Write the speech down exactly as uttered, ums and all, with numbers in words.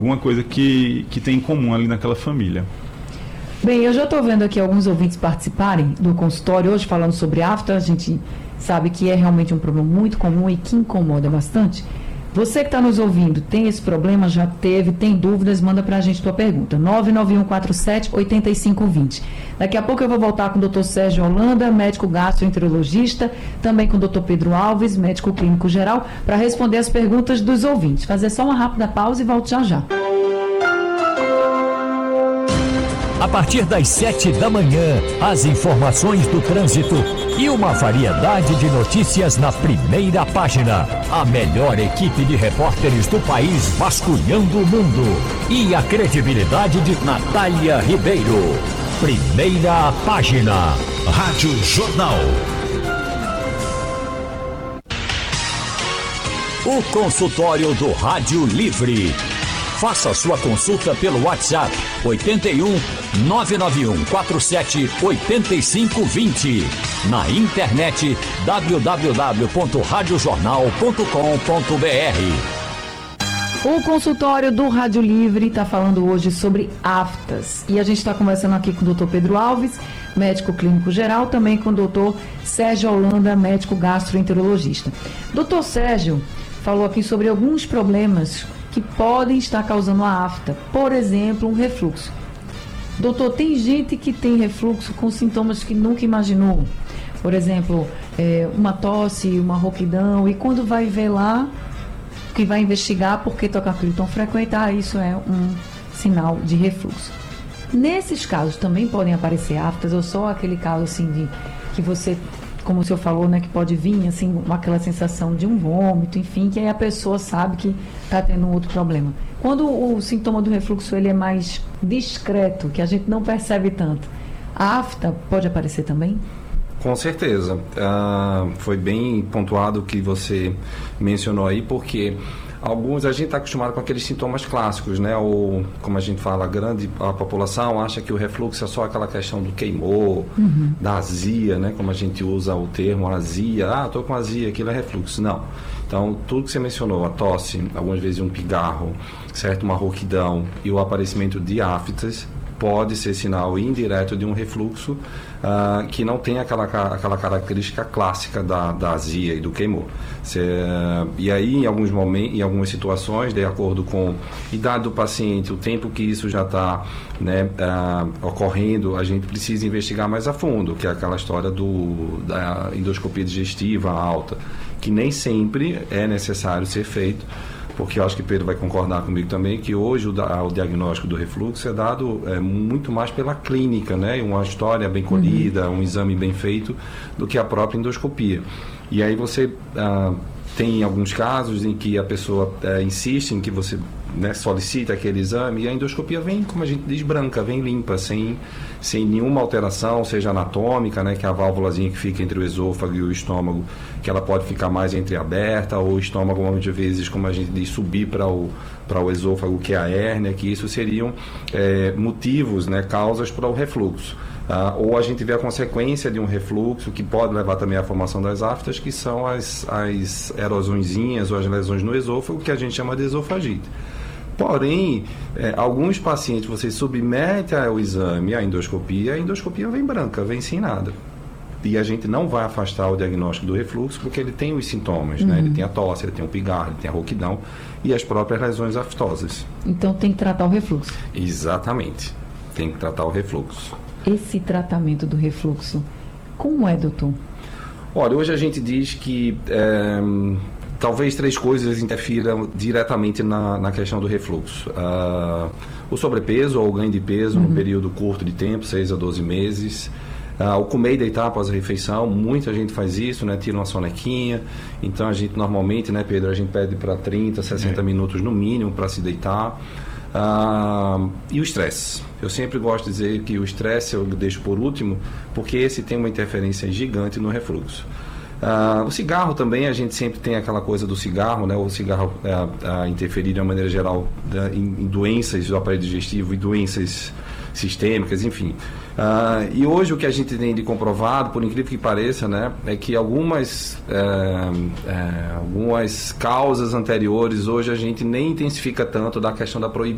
alguma coisa que, que tem em comum ali naquela família. Bem, eu já estou vendo aqui alguns ouvintes participarem do consultório hoje falando sobre afta. A gente sabe que é realmente um problema muito comum e que incomoda bastante. Você que está nos ouvindo, tem esse problema, já teve, tem dúvidas, manda para a gente tua pergunta. nove nove um quatro sete, oito cinco dois zero. Daqui a pouco eu vou voltar com o doutor Sérgio Holanda, médico gastroenterologista, também com o doutor Pedro Alves, médico clínico geral, para responder as perguntas dos ouvintes. Fazer só uma rápida pausa e volto já já. A partir das sete da manhã, as informações do trânsito e uma variedade de notícias na primeira página. A melhor equipe de repórteres do país vasculhando o mundo. E a credibilidade de Natália Ribeiro. Primeira página. Rádio Jornal. O consultório do Rádio Livre. Faça sua consulta pelo WhatsApp oito um, nove nove um quatro sete, oito cinco dois zero. Na internet w w w ponto rádio jornal ponto com ponto b r. O consultório do Rádio Livre está falando hoje sobre aftas. E a gente está conversando aqui com o doutor Pedro Alves, médico clínico geral, também com o doutor Sérgio Holanda, médico gastroenterologista. Doutor Sérgio falou aqui sobre alguns problemas que podem estar causando a afta, por exemplo, um refluxo. Doutor, tem gente que tem refluxo com sintomas que nunca imaginou, por exemplo, é, uma tosse, uma rouquidão, e quando vai ver lá, que vai investigar porque toca aquilo tão frequente, ah, isso é um sinal de refluxo. Nesses casos também podem aparecer aftas, ou só aquele caso assim de que você, como o senhor falou, né, que pode vir assim, aquela sensação de um vômito, enfim, que aí a pessoa sabe que está tendo um outro problema. Quando o sintoma do refluxo ele é mais discreto, que a gente não percebe tanto, a afta pode aparecer também? Com certeza. Uh, foi bem pontuado o que você mencionou aí, porque alguns, a gente está acostumado com aqueles sintomas clássicos, né? Ou, como a gente fala, a grande a população acha que o refluxo é só aquela questão do queimou, uhum. da azia, né? Como a gente usa o termo azia. Ah, estou com azia, aquilo é refluxo. Não. Então, tudo que você mencionou, a tosse, algumas vezes um pigarro, certo? Uma rouquidão e o aparecimento de aftas, pode ser sinal indireto de um refluxo uh, que não tem aquela, aquela característica clássica da, da azia e do queimou. Cê, uh, e aí, em alguns momentos, em algumas situações, de acordo com a idade do paciente, o tempo que isso já está, né, uh, ocorrendo, a gente precisa investigar mais a fundo, que é aquela história do, da endoscopia digestiva alta, que nem sempre é necessário ser feito, porque eu acho que Pedro vai concordar comigo também, que hoje o, da, o diagnóstico do refluxo é dado é, muito mais pela clínica, né? Uma história bem colhida, uhum. um exame bem feito, do que a própria endoscopia. E aí você ah, tem alguns casos em que a pessoa é, insiste em que você, né, solicita aquele exame, e a endoscopia vem, como a gente diz, branca, vem limpa, sem, sem nenhuma alteração, seja anatômica, né, que é a válvulazinha que fica entre o esôfago e o estômago, que ela pode ficar mais entreaberta, ou o estômago, muitas vezes, como a gente diz, subir para o, para o esôfago, que é a hérnia, que isso seriam é, motivos, né, causas para o refluxo. Ah, ou a gente vê a consequência de um refluxo, que pode levar também à formação das aftas, que são as, as erosõezinhas ou as lesões no esôfago, que a gente chama de esofagite. Porém, é, alguns pacientes você submete ao exame, à endoscopia, a endoscopia vem branca, vem sem nada. E a gente não vai afastar o diagnóstico do refluxo, porque ele tem os sintomas, uhum. né? Ele tem a tosse, ele tem o pigarro, ele tem a rouquidão e as próprias lesões aftosas. Então tem que tratar o refluxo. Exatamente, tem que tratar o refluxo. Esse tratamento do refluxo, como é, doutor? Olha, hoje a gente diz que é, talvez três coisas interfiram diretamente na, na questão do refluxo. Uh, o sobrepeso ou o ganho de peso uhum. num período curto de tempo, seis a doze meses. Uh, o comer e deitar após a refeição, muita gente faz isso, né? Tira uma sonequinha. Então a gente normalmente, né, Pedro, a gente pede para trinta, sessenta é. minutos no mínimo para se deitar. Uh, e o estresse. Eu sempre gosto de dizer que o estresse eu deixo por último, porque esse tem uma interferência gigante no refluxo. Uh, o cigarro também, a gente sempre tem aquela coisa do cigarro, né? O cigarro uh, uh, interferir de uma maneira geral uh, em, em doenças do aparelho digestivo e doenças sistêmicas, enfim. Uh, e hoje o que a gente tem de comprovado, por incrível que pareça, né, é que algumas, é, é, algumas causas anteriores, hoje a gente nem intensifica tanto da questão da proibição.